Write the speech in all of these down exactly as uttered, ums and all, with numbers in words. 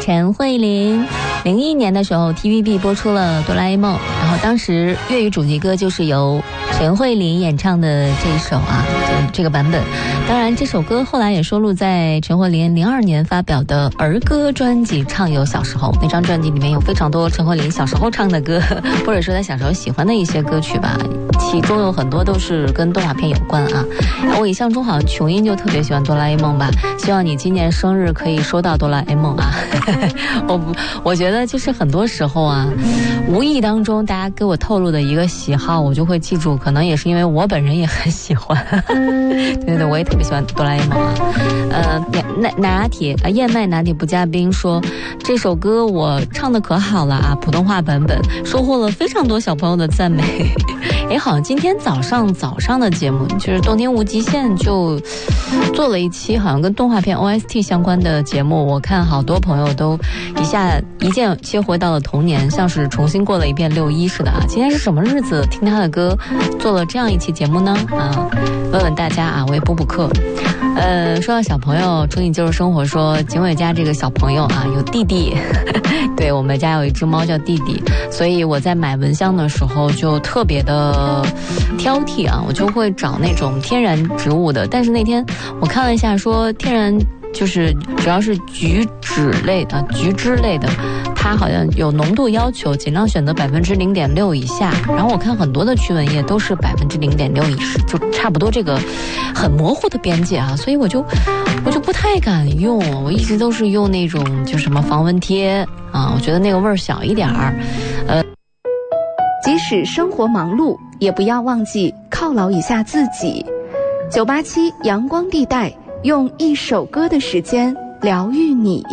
陈慧琳。零一年的时候 T V B 播出了哆啦 A 梦，然后当时粤语主题歌就是由陈慧琳演唱的这一首啊，这个版本。当然这首歌后来也收录在陈慧琳零二年发表的儿歌专辑《畅游小时候》，那张专辑里面有非常多陈慧琳小时候唱的歌，或者说她小时候喜欢的一些歌曲吧，其中有很多都是跟动画片有关啊。我印象中好像琼英就特别喜欢哆啦 A 梦吧，希望你今年生日可以收到哆啦 A 梦啊。我不我觉得就是很多时候啊，无意当中大家给我透露的一个喜好我就会记住，可能也是因为我本人也很喜欢。对对，我也特别喜欢哆啦 A 梦啊。呃，拿拿铁啊，燕麦拿铁不加冰说这首歌我唱的可好了啊，普通话版本收获了非常多小朋友的赞美。哎，好像今天早上早上的节目就是《动听无极限》就做了一期好像跟动画片 O S T 相关的节目，我看好多朋友都一下一键切回到了童年，像是重新过了一遍六一似的啊。今天是什么日子听他的歌做了这样一期节目呢？啊，问问大家啊，我也补补课。呃，说到小朋友，祝你就是生活说景伟家这个小朋友啊有弟弟，对，我们家有一只猫叫弟弟，所以我在买蚊香的时候就特别的挑剔啊，我就会找那种天然植物的。但是那天我看了一下，说天然就是只要是菊酯类的、菊枝类的，它好像有浓度要求，尽量选择百分之零点六以下。然后我看很多的驱蚊液都是百分之零点六以上，就差不多这个很模糊的边界啊，所以我就我就不太敢用，我一直都是用那种就什么防蚊贴啊，我觉得那个味儿小一点儿。呃， 即使生活忙碌，也不要忘记犒劳一下自己。九八七阳光地带，用一首歌的时间疗愈你。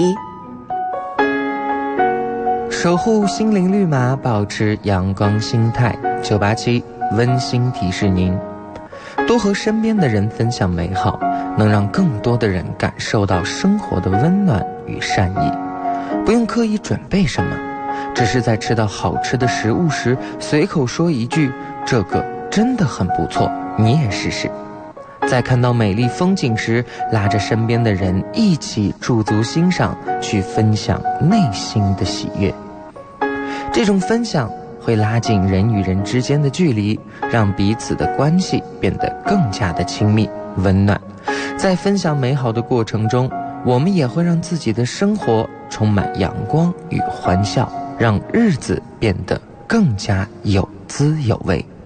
守护心灵绿码，保持阳光心态。九八七温馨提示您，多和身边的人分享美好，能让更多的人感受到生活的温暖与善意。不用刻意准备什么，只是在吃到好吃的食物时随口说一句，这个真的很不错，你也试试。在看到美丽风景时，拉着身边的人一起驻足欣赏，去分享内心的喜悦。这种分享会拉近人与人之间的距离，让彼此的关系变得更加的亲密温暖。在分享美好的过程中，我们也会让自己的生活充满阳光与欢笑，让日子变得更加有滋有味。